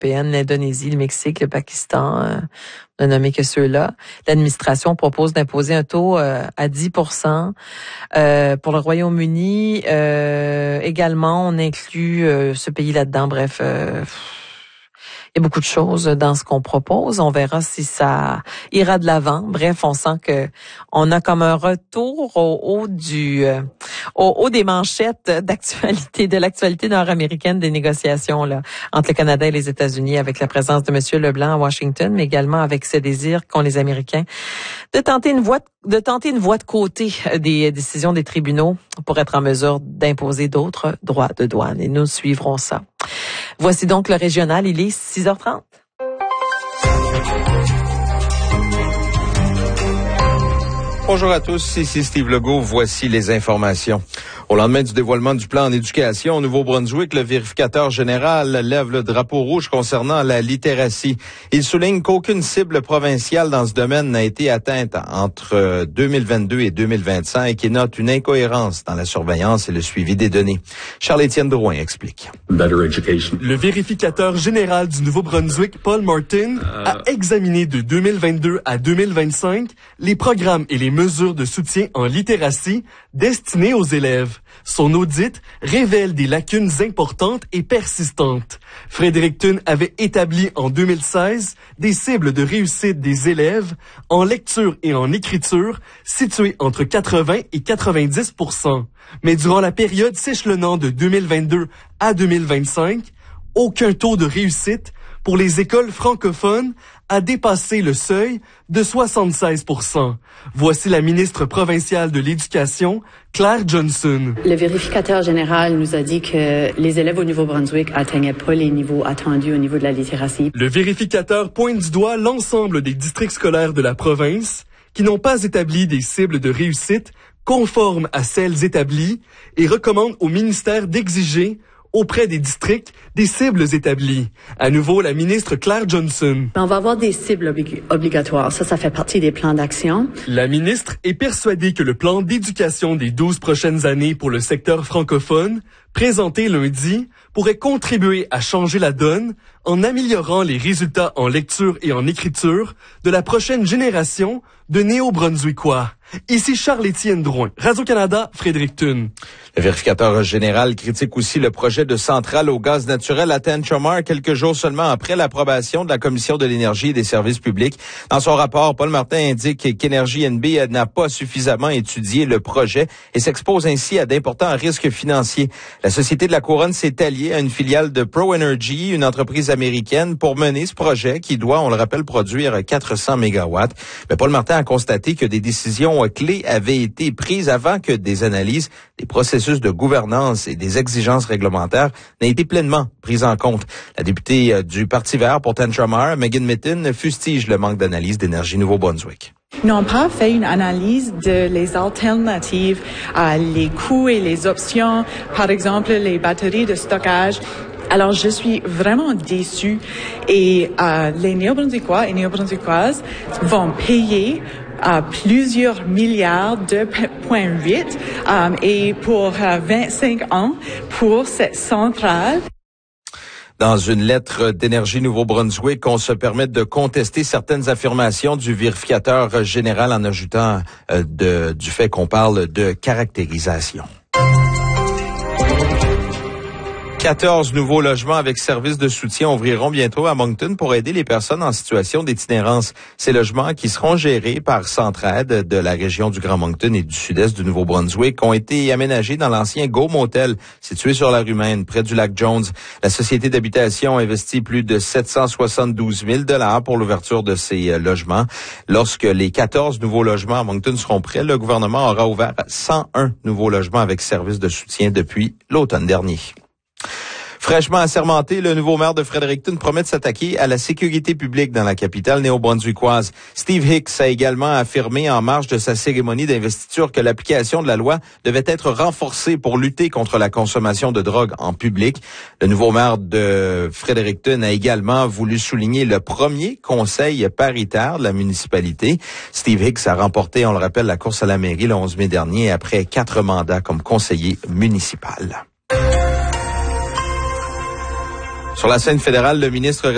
européenne, l'Indonésie, le Mexique, le Pakistan, on a nommé que ceux-là. L'administration propose d'imposer un taux à 10% pour le Royaume-Uni. Également, on inclut ce pays là-dedans. Bref, il y a beaucoup de choses dans ce qu'on propose. On verra si ça ira de l'avant. Bref, on sent que on a comme un retour au haut des manchettes de l'actualité nord-américaine des négociations là entre le Canada et les États-Unis, avec la présence de M. Leblanc à Washington, mais également avec ce désir qu'ont les Américains de tenter une voie de côté des décisions des tribunaux pour être en mesure d'imposer d'autres droits de douane. Et nous suivrons ça. Voici donc le régional, il est 6h30. Bonjour à tous, ici Steve Legault, voici les informations. Au lendemain du dévoilement du plan en éducation au Nouveau-Brunswick, le vérificateur général lève le drapeau rouge concernant la littératie. Il souligne qu'aucune cible provinciale dans ce domaine n'a été atteinte entre 2022 et 2025 et note une incohérence dans la surveillance et le suivi des données. Charles-Étienne Drouin explique. Le vérificateur général du Nouveau-Brunswick, Paul Martin, a examiné de 2022 à 2025 les programmes et les mesures de soutien en littératie destinées aux élèves. Son audit révèle des lacunes importantes et persistantes. Fredericton avait établi en 2016 des cibles de réussite des élèves en lecture et en écriture situées entre 80 et 90%. Mais durant la période s'échelonnant de 2022 à 2025, aucun taux de réussite pour les écoles francophones a dépassé le seuil de 76%. Voici la ministre provinciale de l'Éducation, Claire Johnson. Le vérificateur général nous a dit que les élèves au Nouveau-Brunswick n'atteignaient pas les niveaux attendus au niveau de la littératie. Le vérificateur pointe du doigt l'ensemble des districts scolaires de la province qui n'ont pas établi des cibles de réussite conformes à celles établies et recommande au ministère d'exiger auprès des districts des cibles établies. À nouveau, la ministre Claire Johnson. On va avoir des cibles obligatoires. Ça fait partie des plans d'action. La ministre est persuadée que le plan d'éducation des 12 prochaines années pour le secteur francophone, présenté lundi, pourrait contribuer à changer la donne en améliorant les résultats en lecture et en écriture de la prochaine génération de Néo-Brunswickois. Ici Charles-Étienne Drouin, Radio-Canada, Fredericton. Le vérificateur général critique aussi le projet de centrale au gaz naturel à Tantramar quelques jours seulement après l'approbation de la Commission de l'énergie et des services publics. Dans son rapport, Paul Martin indique qu'Énergie NB n'a pas suffisamment étudié le projet et s'expose ainsi à d'importants risques financiers. La Société de la Couronne s'est alliée à une filiale de ProEnergy, une entreprise américaine, pour mener ce projet qui doit, on le rappelle, produire 400 mégawatts. Mais Paul Martin a constaté que des décisions clés avaient été prises avant que des analyses, des processus de gouvernance et des exigences réglementaires n'aient été pleinement prises en compte. La députée du Parti vert pour Tantramar, Megan Mitton, fustige le manque d'analyse d'Énergie Nouveau-Brunswick. Ils n'ont pas fait une analyse de les alternatives, les coûts et les options, par exemple les batteries de stockage. Alors, je suis vraiment déçue et les Néo-Brunswickois et Néo-Brunswickoises vont payer plusieurs milliards de 2,8 et pour 25 ans pour cette centrale. Dans une lettre d'Énergie Nouveau-Brunswick, on se permet de contester certaines affirmations du vérificateur général en ajoutant du fait qu'on parle de caractérisation. 14 nouveaux logements avec services de soutien ouvriront bientôt à Moncton pour aider les personnes en situation d'itinérance. Ces logements, qui seront gérés par Centraide de la région du Grand Moncton et du sud-est du Nouveau-Brunswick, ont été aménagés dans l'ancien Go Motel, situé sur la rue Maine, près du lac Jones. La société d'habitation a investi plus de 772 000 $ pour l'ouverture de ces logements. Lorsque les 14 nouveaux logements à Moncton seront prêts, le gouvernement aura ouvert 101 nouveaux logements avec services de soutien depuis l'automne dernier. Fraîchement assermenté, le nouveau maire de Fredericton promet de s'attaquer à la sécurité publique dans la capitale néo-brunswickoise. Steve Hicks a également affirmé en marge de sa cérémonie d'investiture que l'application de la loi devait être renforcée pour lutter contre la consommation de drogue en public. Le nouveau maire de Fredericton a également voulu souligner le premier conseil paritaire de la municipalité. Steve Hicks a remporté, on le rappelle, la course à la mairie le 11 mai dernier après 4 mandats comme conseiller municipal. Sur la scène fédérale, le ministre